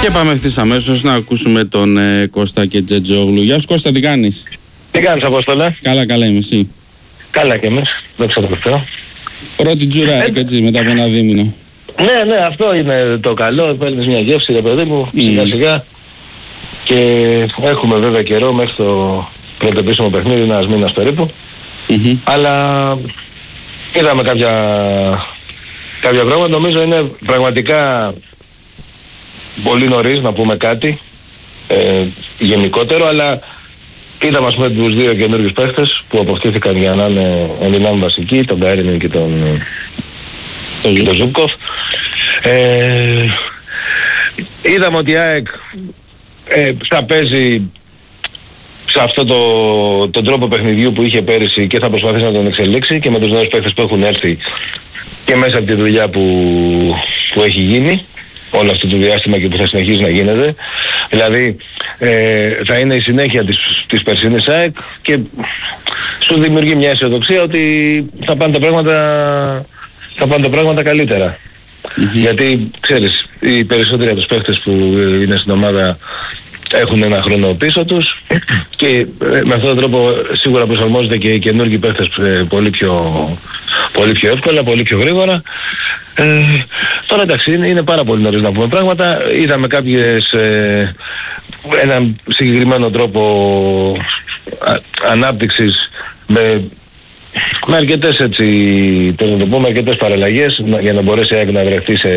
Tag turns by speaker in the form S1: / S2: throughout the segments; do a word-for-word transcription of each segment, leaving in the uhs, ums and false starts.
S1: Και πάμε ευθύς αμέσως να ακούσουμε τον ε, Κώστα και Τζετζόγλου. Γεια σου Κώστα, τι κάνεις?
S2: Τι κάνεις Απόστολε?
S1: Καλά, καλά είμαι, εσύ?
S2: Καλά και εμείς, δόξα τω Θεώ.
S1: Πρώτη τζουρά, ε, έτσι, μετά από ένα δίμηνο.
S2: Ναι, ναι, αυτό είναι το καλό, παίρνεις μια γεύση ρε παιδί μου, mm. σιγά σιγά. Και έχουμε βέβαια καιρό μέχρι το πρώτο επίσημο παιχνίδι, ένας μήνας περίπου. Mm-hmm. Αλλά είδαμε κάποια, κάποια πράγματα, νομίζω είναι πραγματικά πολύ νωρίς να πούμε κάτι ε, γενικότερο, αλλά είδαμε ας πούμε τους δύο καινούργιους παίχτες που αποκτήθηκαν για να είναι ενδυνάμει βασικοί, τον Γκάρινιν και τον, το τον Ζούμπκοφ. Ε, είδαμε ότι η ΑΕΚ ε, θα παίζει σε αυτό το, τον τρόπο παιχνιδιού που είχε πέρυσι και θα προσπαθήσει να τον εξελίξει και με τους νέους παίχτες που έχουν έρθει και μέσα από τη δουλειά που, που έχει γίνει όλο αυτό το διάστημα και που θα συνεχίζει να γίνεται. Δηλαδή ε, θα είναι η συνέχεια της, της περσίνης ΑΕΚ και σου δημιουργεί μια αισιοδοξία ότι θα πάνε τα πράγματα, θα πάνε τα πράγματα καλύτερα. Mm-hmm. Γιατί ξέρεις, οι περισσότεροι από τους παίχτες που είναι στην ομάδα έχουν ένα χρόνο πίσω τους και με αυτόν τον τρόπο σίγουρα προσαρμόζονται και οι καινούργιοι παίχτες πολύ πιο, πολύ πιο εύκολα, πολύ πιο γρήγορα. Ε, τώρα εντάξει, είναι, είναι πάρα πολύ νωρίς να πούμε πράγματα. Είδαμε κάποιες, ε, έναν συγκεκριμένο τρόπο α, ανάπτυξης με, με αρκετές έτσι, πώς να το πω, με αρκετές παραλλαγές για να μπορέσει να, να βρεθεί σε,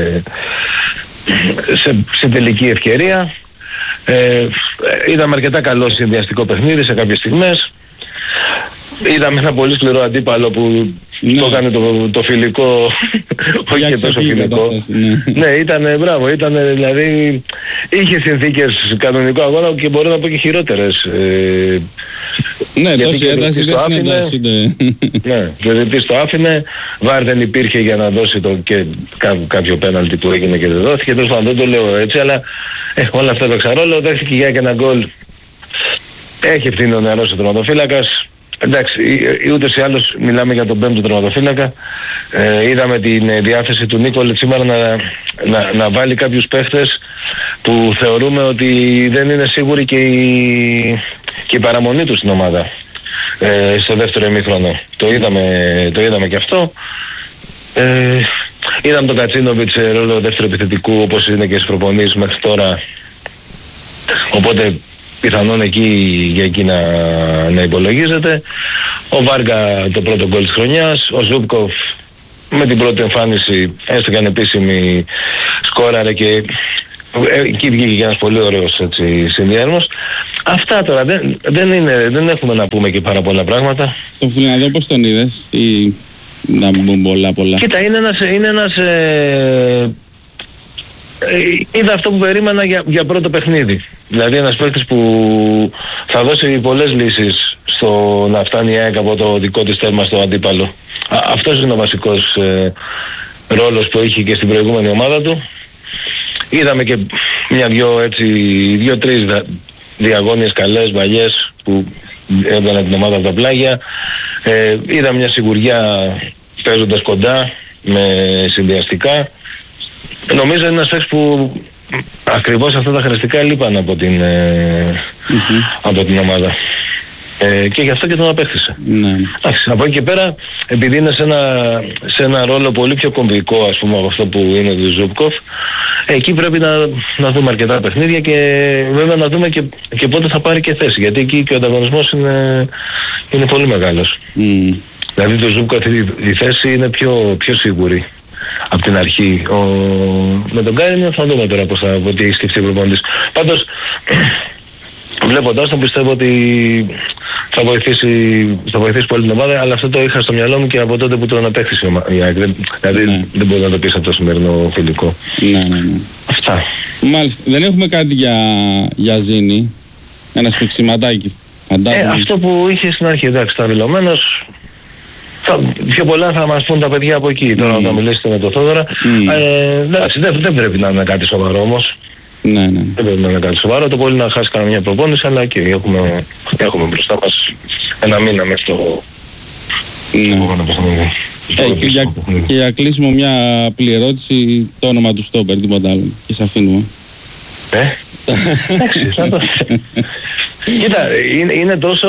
S2: σε, σε τελική ευκαιρία. Ε, είδαμε αρκετά καλό συνδυαστικό παιχνίδι σε κάποιες στιγμές. Είδαμε ένα πολύ σκληρό αντίπαλο που ναι. το έκανε το, το φιλικό, όχι και τόσο φιλικό. Ναι, ναι ήταν, μπράβο, ήταν δηλαδή, είχε συνθήκες κανονικού αγώνα και μπορώ να πω και χειρότερες. Ε,
S1: ναι, τόση ένταση δεν συνένταση.
S2: Ναι, γιατί το άφηνε, βάρ δεν υπήρχε για να δώσει το, και κά, κάποιο πέναλτι που έγινε και δεν δόθηκε, τέλος πάντων δεν το λέω έτσι, αλλά ε, όλα αυτά παίξαν ρόλο, δέχθηκε για ένα γκολ. Έχει ευθύνη ο νεαρός ο τερματοφύλακας. Εντάξει, ούτως ή άλλως μιλάμε για τον πέμπτο τερματοφύλακα. Ε, είδαμε την διάθεση του Νίκολετ σήμερα να, να, να βάλει κάποιους παίχτες που θεωρούμε ότι δεν είναι σίγουροι και η, και η παραμονή τους στην ομάδα ε, στο δεύτερο ημίχρονο. Το είδαμε, το είδαμε και αυτό. Ε, είδαμε τον Κατσίνοβιτς σε ρόλο δεύτερο επιθετικού όπως είναι και στις προπονήσεις μέχρι τώρα. Οπότε πιθανόν εκεί για εκεί να, να υπολογίζεται. Ο Βάργα το πρώτο γκολ της χρονιάς. Ο Ζούμπκοφ με την πρώτη εμφάνιση έστω και ανεπίσημη σκόραρε και εκεί βγήκε και ένας πολύ ωραίος έτσι, συνδυασμός. Αυτά τώρα δεν, δεν, είναι, δεν έχουμε να πούμε και πάρα πολλά πράγματα.
S1: Τον Φιλανδό πώς τον είδες ή να μπουν πολλά πολλά?
S2: Κοίτα, είναι ένας, είναι ένας ε, ε, είδα αυτό που περίμενα για, για πρώτο παιχνίδι. Δηλαδή ένας παίκτης που θα δώσει πολλές λύσεις στο να φτάνει η ΑΕΚ από το δικό της τέρμα στο αντίπαλο. Α, αυτός είναι ο βασικός ε, ρόλος που είχε και στην προηγούμενη ομάδα του. Είδαμε και μια-δυο έτσι, δύο-τρεις διαγώνιες καλές, βαγιές που έβγαλαν την ομάδα από τα πλάγια. Ε, είδαμε μια σιγουριά παίζοντας κοντά με συνδυαστικά. Νομίζω είναι ένας παίκτης που ακριβώς αυτά τα χαρακτηριστικά λείπαν από την, ε, mm-hmm. από την ομάδα. Ε, και γι' αυτό και τον απέκτησε. Ναι. Από εκεί και πέρα, επειδή είναι σε ένα, σε ένα ρόλο πολύ πιο κομβικό ας πούμε από αυτό που είναι ο Ζούμπκοφ, εκεί πρέπει να, να δούμε αρκετά παιχνίδια και βέβαια να δούμε και, και πότε θα πάρει και θέση, γιατί εκεί και ο ανταγωνισμός είναι, είναι πολύ μεγάλος. Mm. Δηλαδή το Ζούμπκοφ η, η θέση είναι πιο, πιο σίγουρη από την αρχή. Ο, με τον Γκάρινιν θα δούμε τώρα πώς θα, τι έχει σκεφτεί ο προπονητής. Πάντως βλέποντας τον πιστεύω ότι θα βοηθήσει, θα βοηθήσει πολύ την ομάδα, αλλά αυτό το είχα στο μυαλό μου και από τότε που τον απέκτησε η ΑΕΚ. Δηλαδή ναι. δεν μπορεί να το πεις από το σημερινό φιλικό.
S1: Ναι, ναι, ναι.
S2: Αυτά.
S1: Μάλιστα. Δεν έχουμε κάτι για, για Ζήνη. Ένα σφιξιματάκι.
S2: Ε, αυτό που είχε στην αρχή, εντάξει, σταβιλωμένος. Θα, πιο πολλά θα μας πούν τα παιδιά από εκεί. Τώρα mm. να μιλήσετε με τον Θόδωρα. Mm. Ε, εντάξει, δεν, δεν πρέπει να είναι κάτι σοβαρό όμως.
S1: Ναι, ναι.
S2: Δεν πρέπει να είναι κάτι σοβαρό. Το πολύ να χάσει κανένα μια προπόνηση, αλλά και έχουμε, έχουμε μπροστά μας ένα μήνα μέχρι το επόμενο παιχνίδι.
S1: Ε, και, για, και για κλείσιμο μια απλή ερώτηση, το όνομα του στόπερ, τίποτα άλλο. Και σε αφήνουμε.
S2: Ε, εντάξει, θα το... Κοίτα, είναι, είναι τόσο...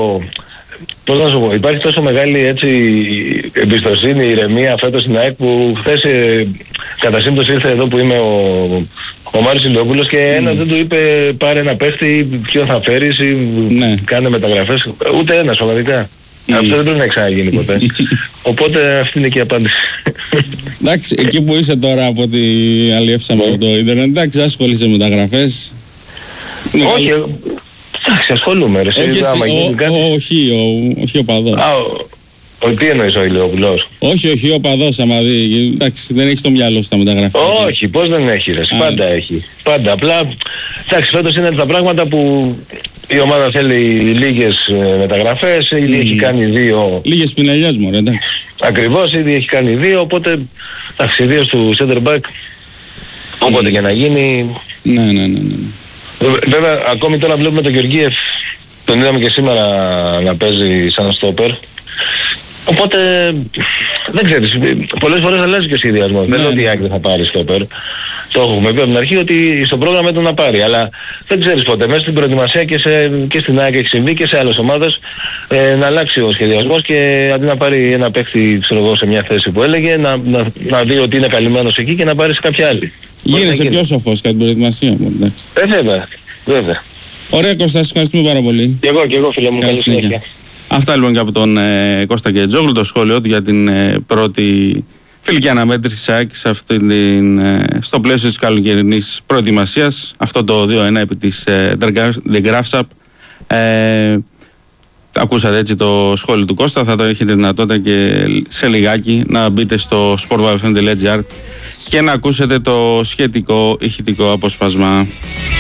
S2: Πώς να σου πω, υπάρχει τόσο μεγάλη έτσι εμπιστοσύνη, ηρεμία φέτος στην ΑΕΚ που χθες ε, κατά σύμπτωση ήρθε εδώ που είμαι ο, ο Μάριος Ηλιόπουλος και mm. ένας δεν του είπε πάρε ένα παίχτη, ποιον θα φέρεις ή ναι. κάνε μεταγραφές, ούτε ένας πραγματικά. Mm. Αυτό δεν πρέπει να ξαναγίνει ποτέ. Οπότε αυτή είναι και η απάντηση.
S1: Εντάξει, εκεί που είσαι τώρα από ό,τι αλλιεύσαμε από το ίντερνετ, εντάξει, ασχολείσαι με μεταγραφές.
S2: Όχι, εντάξει, ασχολούμαι ρε.
S1: Όχι, όχι, όχι ο παδός.
S2: Α, ο, τι εννοείς ο Ηλιόπουλος?
S1: Όχι, όχι, ο παδός άμα δει, εντάξει, δεν έχει το μυαλό στα μεταγραφές.
S2: Όχι, πώς δεν έχει ρε, πάντα έχει. Πάντα, απλά, εντάξει, φέτος είναι τα πράγματα που η ομάδα θέλει λίγες μεταγραφές, ήδη mm. έχει κάνει δύο...
S1: Λίγες πινελιές μωρέ, εντάξει.
S2: Ακριβώς, ήδη έχει κάνει δύο, οπότε, εντάξει, δύο του center back, όποτε mm. και να γίνει...
S1: Ναι, ναι, ναι, ναι.
S2: Βέβαια, ακόμη τώρα βλέπουμε τον Γεωργίεφ, τον είδαμε και σήμερα να παίζει σαν στόπερ. Οπότε, δεν ξέρεις, πολλές φορές αλλάζει και ο σχεδιασμός. Δεν λέω ότι η Άκη δεν θα πάρει στόπερ. Το έχουμε πει από την αρχή ότι στο πρόγραμμα ήταν να πάρει. Αλλά δεν ξέρεις πότε. Μέσα στην προετοιμασία και, σε, και στην ΑΕΚ έχει συμβεί και σε άλλες ομάδες ε, να αλλάξει ο σχεδιασμός και αντί να πάρει ένα παίχτη ξέρω εγώ, σε μια θέση που έλεγε, να, να, να δει ότι είναι καλυμμένος εκεί και να πάρει σε κάποια άλλη.
S1: Γίνεσαι πιο σοφός κατά την προετοιμασία μου, εντάξει.
S2: Ε, βέβαια, βέβαια.
S1: Ωραία Κώστα, σας ευχαριστούμε πάρα πολύ.
S2: Και εγώ, και εγώ φίλε μου, καλή συνέχεια.
S1: Αυτά λοιπόν και από τον ε, Κώστα Κετζόγλου, το σχόλιο του για την ε, πρώτη φιλική αναμέτρηση ΑΕΚ ε, στο πλαίσιο της καλοκαιρινής προετοιμασίας. Αυτό το δύο ένα επί της ε, The Graphs Up. Ε, ακούσατε έτσι το σχόλιο του Κώστα, θα το έχετε δυνατότητα και σε λιγάκι να μπείτε στο sportwebfm τελεία gr και να ακούσετε το σχετικό ηχητικό απόσπασμα.